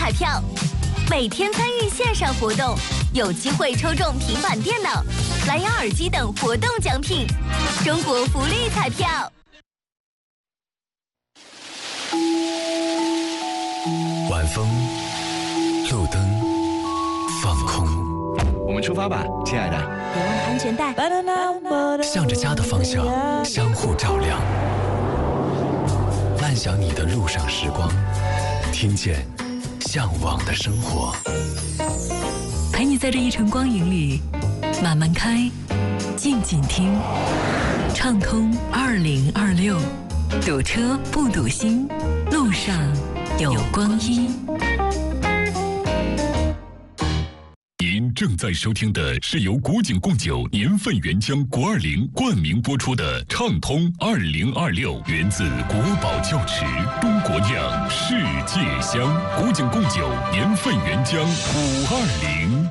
彩票，每天参与线上活动，有机会抽中平板电脑、蓝牙耳机等活动奖品。中国福利彩票。 晚风，路灯，放空。 我们出发吧，亲爱的。 别忘了安全带。 向着家的方向，相互照亮。慢享你的路上时光，听见向往的生活。 陪你在这一程光影里，慢慢开，静静听。畅通2026，堵车不堵心，路上有光阴。 您正在收听的是由古井贡酒年份原浆520冠名播出的《畅通2026》，源自国宝窖池，中国酿，世界香。古井贡酒年份原浆520。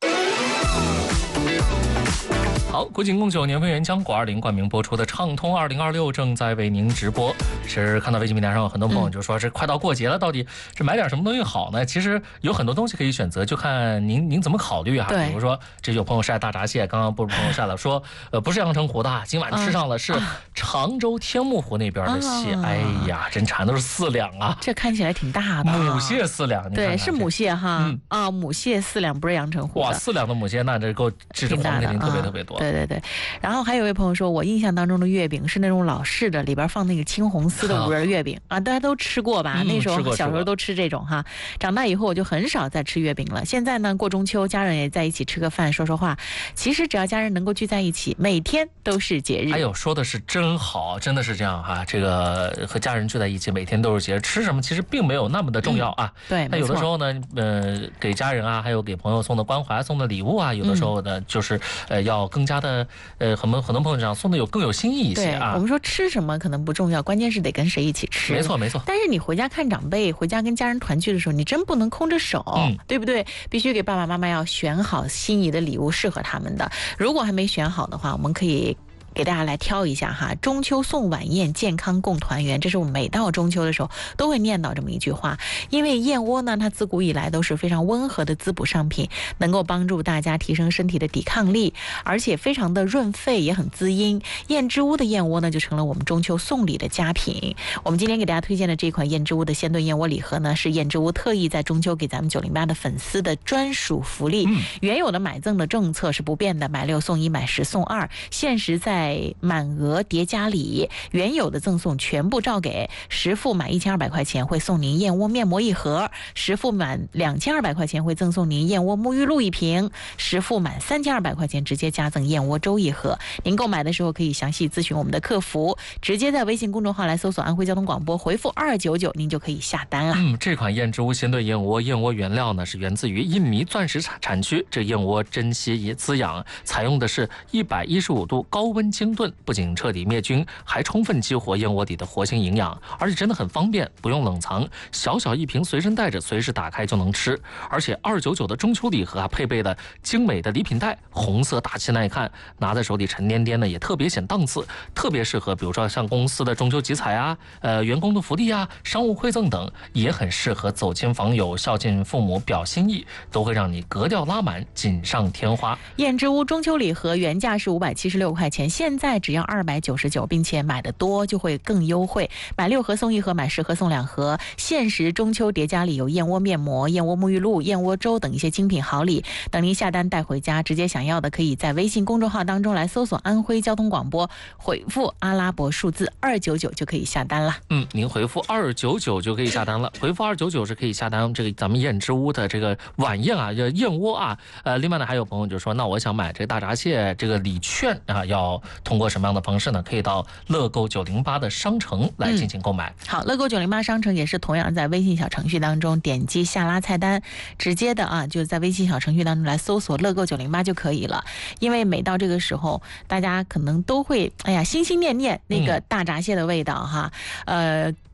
好，古井贡酒年份原浆520冠名播出的《畅通2026》正在为您直播。是看到微信平台上有很多朋友就说这快到过节了，到底这买点什么东西好呢？其实有很多东西可以选择，就看您怎么考虑啊。比如说，这有朋友晒大闸蟹，刚刚不是朋友晒了，说不是阳澄湖的，今晚吃上了是常州天目湖那边的蟹。哎呀，真馋，都是4两啊！ 这看起来挺大的， 母蟹4两， 对，是母蟹哈。母蟹4两，不是阳澄湖的。 哇，4两的母蟹，那这够吃黄肯定特别特别多。 对。然后还有一位朋友说，我印象当中的月饼是那种老式的，里边放那个青红丝的5仁月饼啊，大家都吃过吧？那时候小时候都吃这种哈。长大以后我就很少再吃月饼了。现在呢，过中秋，家人也在一起吃个饭，说说话。其实只要家人能够聚在一起，每天都是节日。 哎呦，说的是真好，真的是这样哈。这个和家人聚在一起，每天都是节日，吃什么其实并没有那么的重要啊。 对， 那有的时候呢，给家人啊，还有给朋友送的关怀、送的礼物啊，有的时候呢，就是要更加的很多朋友讲送的更有新意一些啊。 我们说吃什么可能不重要，关键是得跟谁一起吃。 没错。 但是你回家看长辈，回家跟家人团聚的时候，你真不能空着手，对不对？必须给爸爸妈妈要选好心仪的礼物，适合他们的。如果还没选好的话，我们可以给大家来挑一下哈，中秋送晚宴，健康共团圆，这是我们每到中秋的时候都会念叨这么一句话。因为燕窝呢，它自古以来都是非常温和的滋补上品，能够帮助大家提升身体的抵抗力，而且非常的润肺，也很滋阴。燕之屋的燕窝呢，就成了我们中秋送礼的佳品。我们今天给大家推荐的这款燕之屋的鲜炖燕窝礼盒呢，是燕之屋特意在中秋给咱们908的粉丝的专属福利。原有的买赠的政策是不变的，买6送1，买10送2，限时在满额叠加礼，原有的赠送全部照给。实付满1200块钱会送您燕窝面膜1盒，实付满2200块钱会赠送您燕窝沐浴露1瓶，实付满3200块钱直接加赠燕窝粥1盒。您购买的时候可以详细咨询我们的客服，直接在微信公众号来搜索安徽交通广播，回复299，您就可以下单了。 这款燕之屋鲜炖燕窝，燕窝原料呢是源自于印尼钻石产区，这燕窝珍稀滋养，采用的是115度高温精炖，不仅彻底灭菌，还充分激活燕窝底的活性营养，而且真的很方便，不用冷藏，小一瓶随身带着，随时打开就能吃。而且299的中秋礼盒配备了精美的礼品袋，红色大气耐看，拿在手里沉甸甸的，也特别显档次，特别适合比如说像公司的中秋集采啊，员工的福利啊，商务馈赠等，也很适合走亲访友、孝敬父母、表心意，都会让你格调拉满，锦上添花。 燕之屋中秋礼盒原价是576块钱，现在只要299，并且买的多就会更优惠，买6盒送1盒，买10盒送2盒，限时中秋叠加礼有燕窝面膜、燕窝沐浴露、燕窝粥等一些精品好礼，等您下单带回家。直接想要的可以在微信公众号当中来搜索安徽交通广播，回复阿拉伯数字299就可以下单了。 您回复299就可以下单了，回复299是可以下单这个咱们燕之屋的这个晚宴啊，燕窝啊。另外呢，还有朋友就说，那我想买这个大闸蟹这个礼券啊，要通过什么样的方式呢？可以到乐购908的商城来进行购买。 好，乐购908商城也是同样在微信小程序当中点击下拉菜单，直接的啊，就是在微信小程序当中来搜索乐购908就可以了。因为每到这个时候，大家可能都会心心念念那个大闸蟹的味道哈，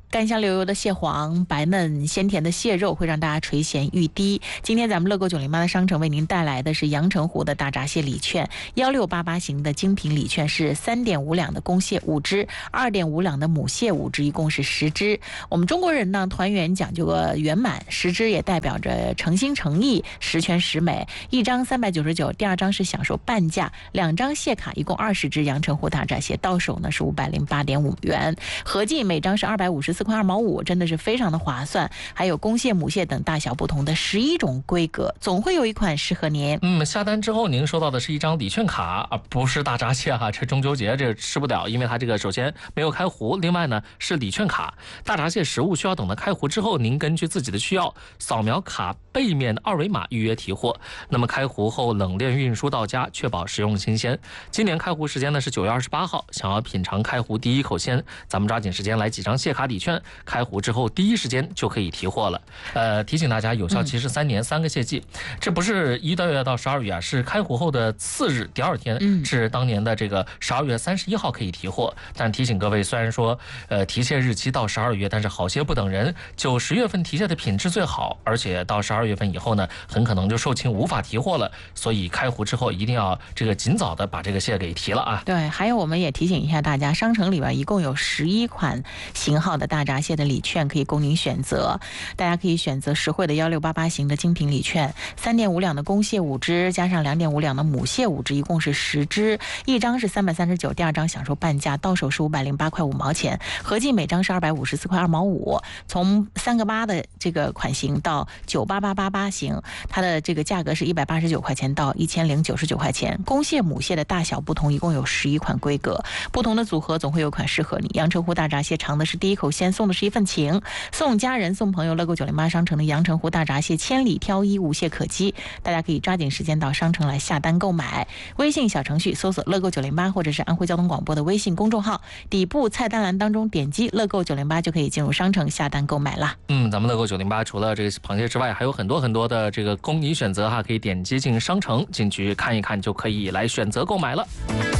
甘香流油的蟹黄，白嫩鲜甜的蟹肉会让大家垂涎欲滴。今天咱们乐购908的商城为您带来的是阳澄湖的大闸蟹礼券，1688型的精品礼券是3.5两的公蟹5只，2.5两的母蟹5只，一共是10只。我们中国人呢，团圆讲究个圆满，10只也代表着诚心诚意，十全十美。一张399，第二张是享受半价，2张蟹卡，一共20只阳澄湖大闸蟹，到手呢是508.5元，合计每张是254块2毛5，真的是非常的划算。还有公蟹、母蟹等大小不同的11种规格，总会有一款适合您。 下单之后您收到的是一张礼券卡，而不是大闸蟹哈。这中秋节这吃不了，因为它这个首先没有开壶，另外呢是礼券卡。大闸蟹食物需要等到开壶之后，您根据自己的需要扫描卡背面的2维码预约提货。那么开壶后冷链运输到家，确保食用新鲜。今年开壶时间呢是9月28号，想要品尝开壶第一口鲜，咱们抓紧时间来几张蟹卡礼券，开壶之后第一时间就可以提货了。提醒大家，有效期是3年3个蟹季，这不是1月到12月啊，是开壶后的次日第2天，是当年的这个12月31号可以提货。但提醒各位，虽然说提蟹日期到12月，但是好蟹不等人，9、10月份提蟹的品质最好，而且到12月份以后呢，很可能就售罄无法提货了，所以开壶之后一定要这个尽早的把这个蟹给提了啊。 对，还有我们也提醒一下大家，商城里边一共有11款型号的大闸蟹的礼券可以供您选择，大家可以选择实惠的1688型的精品礼券，3.5两的公蟹5只，加上2.5两的母蟹5只，一共是10只，一张是339，第二张享受半价，到手是508块5毛钱，合计每张是254块2毛5。从3个8的这个款型到98888型，它的这个价格是189块钱到1099块钱。公蟹、母蟹的大小不同，一共有11款规格，不同的组合总会有款适合你。阳澄湖大闸蟹尝的是第一口鲜，送的是一份情，送家人送朋友。乐购908商城的阳澄湖大闸蟹千里挑一，无懈可击，大家可以抓紧时间到商城来下单购买。微信小程序搜索乐购908，或者是安徽交通广播的微信公众号，底部菜单栏当中点击乐购908就可以进入商城下单购买啦。 咱们乐购908除了这个螃蟹之外，还有很多的这个供你选择哈，可以点击进商城进去看一看，就可以来选择购买了。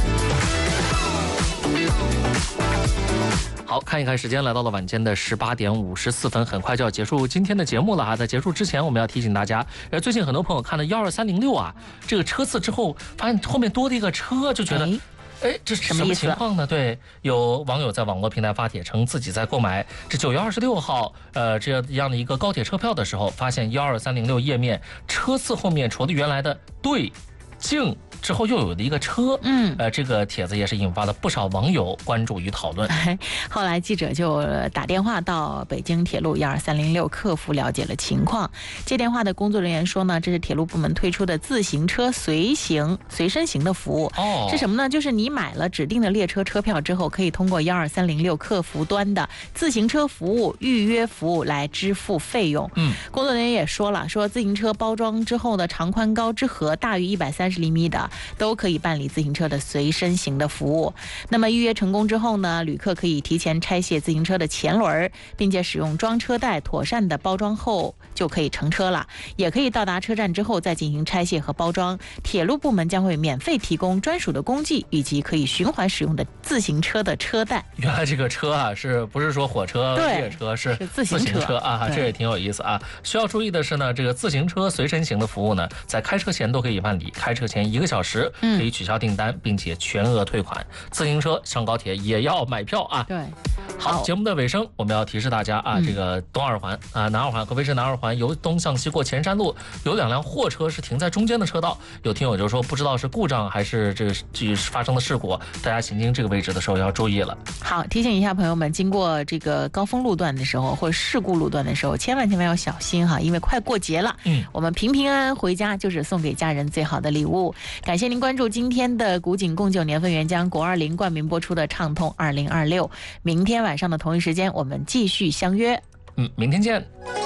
好，看一看时间，来到了晚间的18点54分，很快就要结束今天的节目了哈。在结束之前，我们要提醒大家，最近很多朋友看了12306啊，这个车次之后，发现后面多了一个车，就觉得，这是什么情况呢？对，有网友在网络平台发帖称，自己在购买这9月26号，这样的一个高铁车票的时候，发现12306页面车次后面除了原来的对、静之后又有的一个车，这个帖子也是引发了不少网友关注与讨论。 后来记者就打电话到北京铁路12306客服了解了情况。接电话的工作人员说呢，这是铁路部门推出的自行车随身行的服务。是什么呢？就是你买了指定的列车车票之后，可以通过12306客服端的自行车服务预约服务来支付费用。工作人员也说了，说自行车包装之后的长宽高之和大于130厘米的都可以办理自行车的随身行的服务。那么预约成功之后呢，旅客可以提前拆卸自行车的前轮，并且使用装车带妥善的包装后就可以乘车了。也可以到达车站之后再进行拆卸和包装，铁路部门将会免费提供专属的工具以及可以循环使用的自行车的车带。 原来这个车啊，是不是说火车、列车，是自行车啊？这也挺有意思啊。需要注意的是呢，这个自行车随身行的服务呢，在开车前都可以办理，开车前1个小时可以取消订单，并且全额退款。自行车上高铁也要买票啊。 对， 好，节目的尾声，我们要提示大家啊，这个东二环啊，南二环，合肥市南二环由东向西过前山路，有2辆货车是停在中间的车道。有听友就说不知道是故障还是这发生的事故，大家行经这个位置的时候要注意了。 好，提醒一下朋友们，经过这个高峰路段的时候或者事故路段的时候，千万要小心哈，因为快过节了。我们平平安安回家就是送给家人最好的礼物。感谢您关注今天的古井贡酒年份原浆国20冠名播出的畅通2026，明天晚上的同一时间我们继续相约。 明天见。